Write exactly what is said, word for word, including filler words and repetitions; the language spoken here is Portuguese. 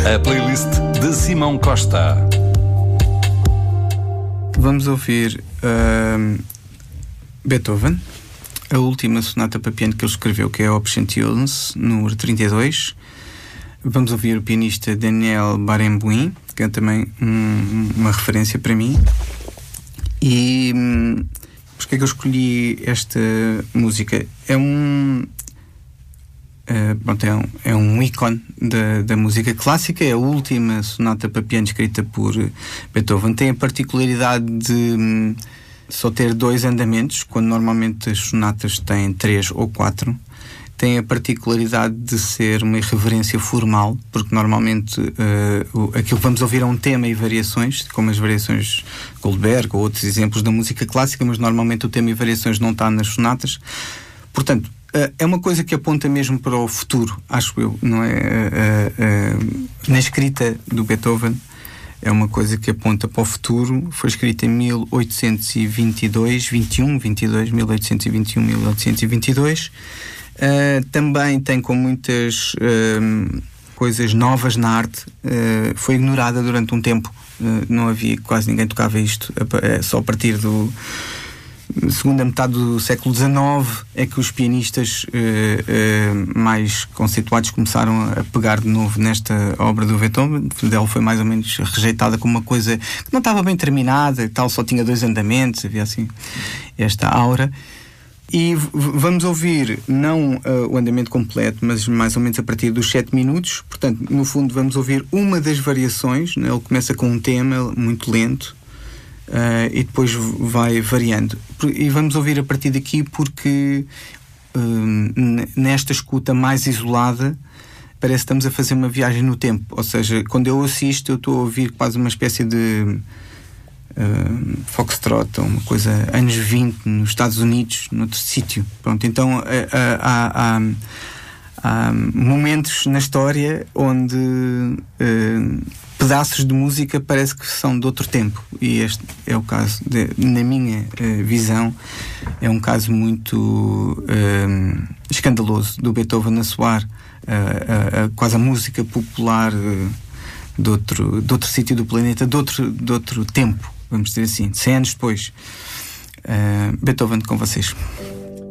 A playlist de Simão Costa. Vamos ouvir uh, Beethoven, a última sonata para piano que ele escreveu, que é a Opus cento e onze, número trinta e dois. Vamos ouvir o pianista Daniel Barenboim, que é também um, uma referência para mim. E um, porque é que eu escolhi esta música? É um, uh, pronto, é um, é um ícone da, da música clássica. É a última sonata para piano escrita por Beethoven. Tem a particularidade de um, só ter dois andamentos, quando normalmente as sonatas têm três ou quatro. Tem a particularidade de ser uma irreverência formal, porque normalmente uh, aquilo que vamos ouvir é um tema e variações, como as variações Goldberg ou outros exemplos da música clássica, mas normalmente o tema e variações não está nas sonatas. Portanto, uh, é uma coisa que aponta mesmo para o futuro, acho eu, não é? Uh, uh, uh, na escrita do Beethoven é uma coisa que aponta para o futuro. Foi escrita em mil oitocentos e vinte e dois, vinte e um, vinte e dois, mil oitocentos e vinte e um, mil oitocentos e vinte e dois. Uh, também tem com muitas uh, coisas novas na arte. Uh, foi ignorada durante um tempo. Uh, não havia, quase ninguém tocava isto. Uh, só a partir do segunda metade do século dezenove é que os pianistas uh, uh, mais conceituados começaram a pegar de novo nesta obra do Beethoven. Ela foi mais ou menos rejeitada como uma coisa que não estava bem terminada e tal, só tinha dois andamentos, havia assim esta aura. E v- vamos ouvir não uh, o andamento completo, mas mais ou menos a partir dos sete minutos. Portanto, no fundo vamos ouvir uma das variações, né? Ele começa com um tema muito lento uh, e depois vai variando. E vamos ouvir a partir daqui porque uh, n- nesta escuta mais isolada parece que estamos a fazer uma viagem no tempo. Ou seja, quando eu assisto eu estou a ouvir quase uma espécie de Uh, foxtrot, uma coisa anos vinte nos Estados Unidos, noutro sítio. Pronto, então uh, uh, há, há, há momentos na história onde uh, pedaços de música parece que são de outro tempo, e este é o caso de, na minha uh, visão é um caso muito uh, escandaloso do Beethoven a soar uh, uh, uh, quase a música popular uh, de outro, de outro sítio do planeta, de outro, de outro tempo, vamos dizer assim, cem anos depois. uh, Beethoven com vocês.